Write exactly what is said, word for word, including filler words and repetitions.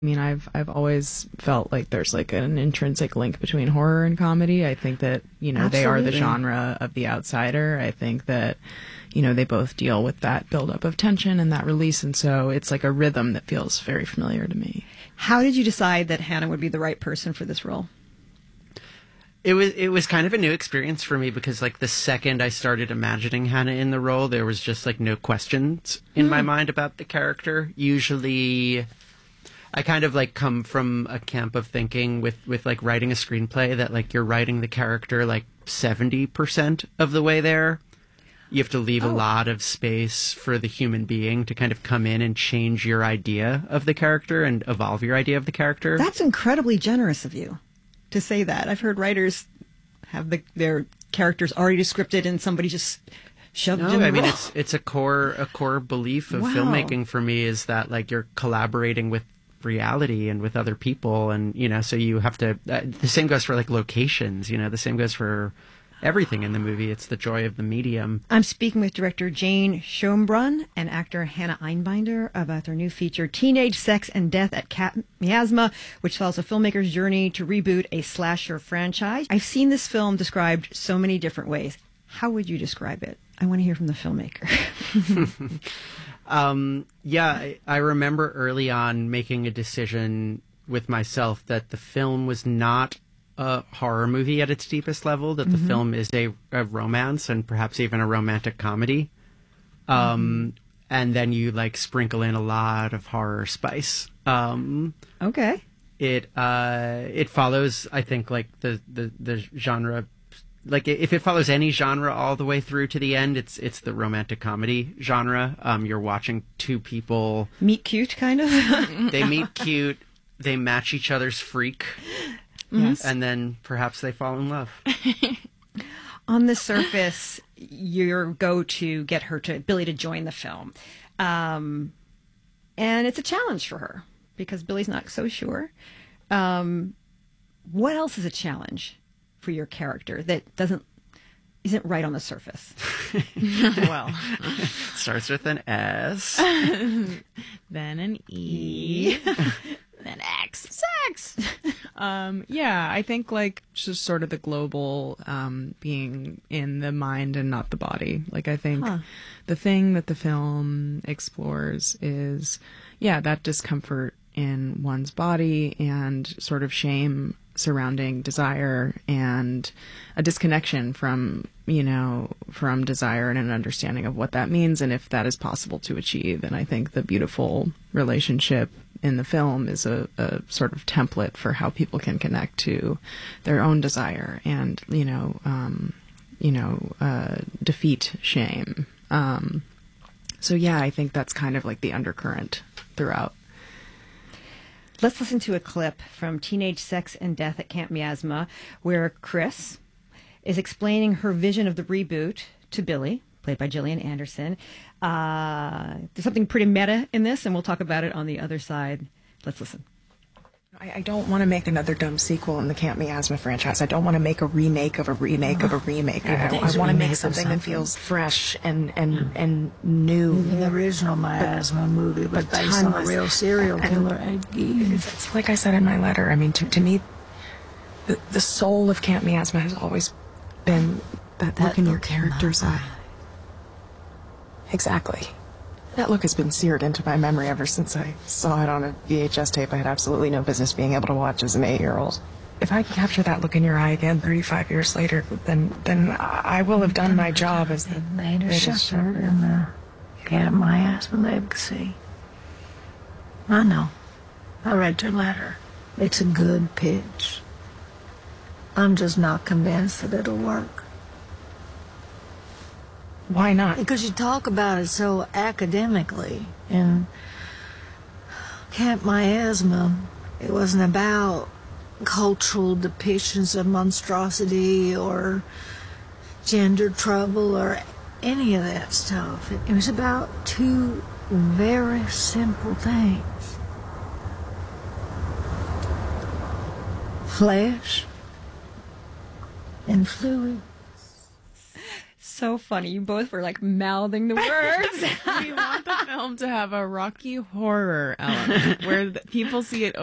I mean, I've I've always felt like there's like an intrinsic link between horror and comedy. I think that, you know, they are the genre of the outsider. I think that, you know, they both deal with that buildup of tension and that release, and so it's like a rhythm that feels very familiar to me. How did you decide that Hannah would be the right person for this role? It was it was kind of a new experience for me because, like, the second I started imagining Hannah in the role, there was just like no questions in mm. my mind about the character. Usually, I kind of like come from a camp of thinking with with like writing a screenplay that like you're writing the character like seventy percent of the way there. You have to leave oh. a lot of space for the human being to kind of come in and change your idea of the character and evolve your idea of the character. That's incredibly generous of you to say that. I've heard writers have the, their characters already scripted and somebody just shoved no, in the I mean, role. it's it's a core a core belief of wow. filmmaking for me is that like you're collaborating with reality and with other people, and you know, so you have to. Uh, the same goes for like locations. You know, the same goes for everything in the movie. It's the joy of the medium. I'm speaking with director Jane Schoenbrunn and actor Hannah Einbinder about their new feature, Teenage Sex and Death at Cat Miasma, which follows a filmmaker's journey to reboot a slasher franchise. I've seen this film described so many different ways. How would you describe it? I want to hear from the filmmaker. um, yeah, I, I remember early on making a decision with myself that the film was not a horror movie at its deepest level, that the mm-hmm. film is a, a romance and perhaps even a romantic comedy. Um, mm-hmm. And then you like sprinkle in a lot of horror spice. Um, okay. It uh, it follows, I think, like the, the, the genre. Like if it follows any genre all the way through to the end, it's it's the romantic comedy genre. Um, you're watching two people meet cute, kind of. They meet cute. They match each other's freak. Yes. And then perhaps they fall in love. On the surface, you go to get her to Billy to join the film. Um, and it's a challenge for her because Billy's not so sure. Um, what else is a challenge for your character that doesn't isn't right on the surface? Well, starts with an S, then an E. Then X. Sex! um, yeah, I think, like, just sort of the global um, being in the mind and not the body. Like, I think huh. the thing that the film explores is, yeah, that discomfort in one's body and sort of shame surrounding desire and a disconnection from, you know, from desire and an understanding of what that means and if that is possible to achieve. And I think the beautiful relationship in the film is a, a sort of template for how people can connect to their own desire and, you know, um, you know, uh, defeat shame. Um, so yeah, I think that's kind of like the undercurrent throughout. Let's listen to a clip from Teenage Sex and Death at Camp Miasma, where Chris is explaining her vision of the reboot to Billy, played by Gillian Anderson. Uh, there's something pretty meta in this, and we'll talk about it on the other side. Let's listen. I, I don't want to make another dumb sequel in the Camp Miasma franchise. I don't want to make a remake of a remake of a remake. I, I, I want to make something, something that feels fresh and and, mm. and new. The original Miasma movie was but based timeless. on a real serial killer, Ed Gein. It's, it's like I said in my letter. I mean, to, to me, the, the soul of Camp Miasma has always been that, that look in your character's eye. Exactly. That look has been seared into my memory ever since I saw it on a V H S tape I had absolutely no business being able to watch as an eight-year-old. If I can capture that look in your eye again thirty-five years later, then then I will have done my job as the made a shepherd in the Camp Miasma legacy. I know. I read your letter. It's a good pitch. I'm just not convinced that it'll work. Why not? Because you talk about it so academically. In Camp Miasma, it wasn't about cultural depictions of monstrosity or gender trouble or any of that stuff. It, it was about two very simple things. Flesh and fluid. so funny. You both were like mouthing the words. We want the film to have a Rocky horror element where the, people see it